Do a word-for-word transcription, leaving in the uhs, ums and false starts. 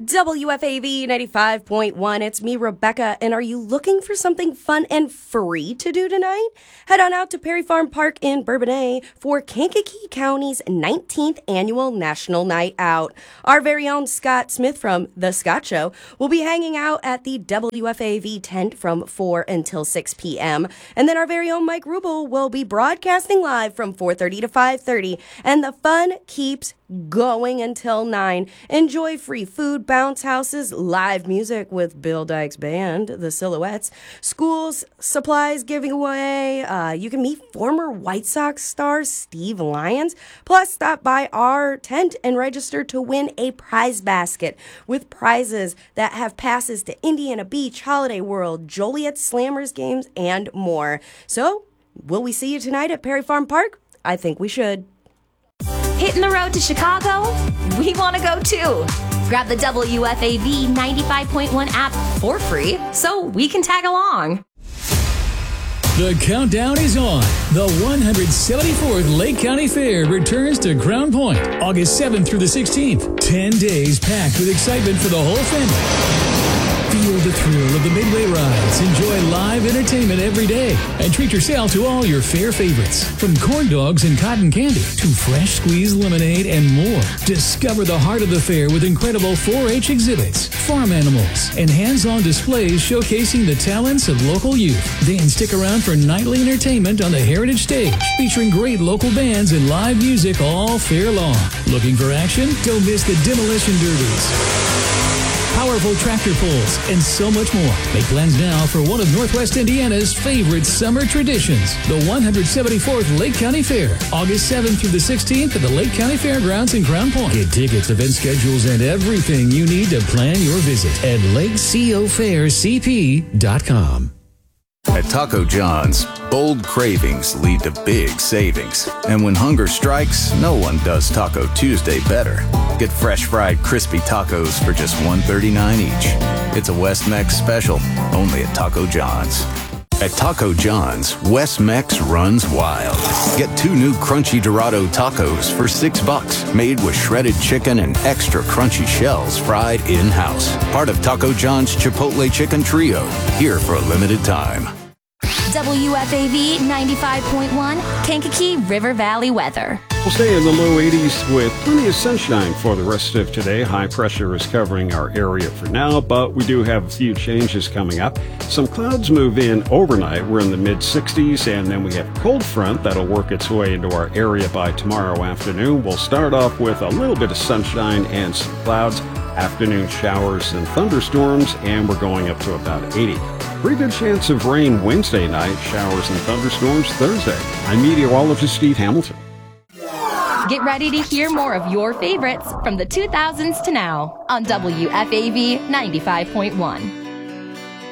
W F A V ninety-five point one. It's me, Rebecca, and are you looking for something fun and free to do tonight? Head on out to Perry Farm Park in Bourbonnais for Kankakee County's nineteenth Annual National Night Out. Our very own Scott Smith from The Scott Show will be hanging out at the W F A V tent from four until six p.m. And then our very own Mike Rubel will be broadcasting live from four thirty to five thirty. And the fun keeps going until nine. Enjoy free food, bounce houses, live music with Bill Dyke's band, The Silhouettes, schools, supplies giving away. Uh, you can meet former White Sox star Steve Lyons. Plus, stop by our tent and register to win a prize basket with prizes that have passes to Indiana Beach, Holiday World, Joliet Slammers games, and more. So, will we see you tonight at Perry Farm Park? I think we should. Hitting the road to Chicago? We want to go too. Grab the W F A V ninety-five point one app for free so we can tag along. The countdown is on. The one hundred seventy-fourth Lake County Fair returns to Crown Point August seventh through the sixteenth. Ten days packed with excitement for the whole family. Feel the thrill of the Midway rides. Enjoy live entertainment every day. And treat yourself to all your fair favorites. From corn dogs and cotton candy to fresh squeezed lemonade and more. Discover the heart of the fair with incredible four H exhibits, farm animals, and hands-on displays showcasing the talents of local youth. Then stick around for nightly entertainment on the Heritage Stage, featuring great local bands and live music all fair long. Looking for action? Don't miss the demolition derbies, powerful tractor pulls, and so much more. Make plans now for one of Northwest Indiana's favorite summer traditions, the one hundred seventy-fourth Lake County Fair, August seventh through the sixteenth at the Lake County Fairgrounds in Crown Point. Get tickets, event schedules, and everything you need to plan your visit at lake co fair c p dot com. At Taco John's, bold cravings lead to big savings. And when hunger strikes, no one does Taco Tuesday better. Get fresh fried crispy tacos for just one thirty-nine each. It's a West Mex special, only at Taco John's. At Taco John's, West Mex runs wild. Get two new Crunchy Dorado tacos for six bucks, made with shredded chicken and extra crunchy shells fried in-house. Part of Taco John's Chipotle Chicken Trio, here for a limited time. W F A V ninety-five point one, Kankakee River Valley weather. We'll stay in the low eighties with plenty of sunshine for the rest of today. High pressure is covering our area for now, but we do have a few changes coming up. Some clouds move in overnight. We're in the mid sixties, and then we have a cold front that'll work its way into our area by tomorrow afternoon. We'll start off with a little bit of sunshine and some clouds, afternoon showers and thunderstorms, and we're going up to about eighty. Pretty good chance of rain Wednesday night, showers and thunderstorms Thursday. I'm meteorologist Steve Hamilton. Get ready to hear more of your favorites from the two thousands to now on W F A V ninety-five point one.